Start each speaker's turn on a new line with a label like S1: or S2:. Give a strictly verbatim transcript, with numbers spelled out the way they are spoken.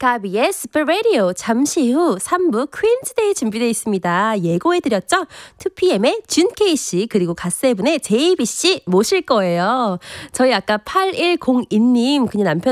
S1: 가비의 스페 라디오 잠시 후 삼 부 퀸즈데이 준비되어 있습니다. 예고해드렸죠? 투피엠의 준케이 씨 그리고 갓세븐의 제이비 씨 모실 거예요. 저희 아까 팔일공이 님 그냥 남편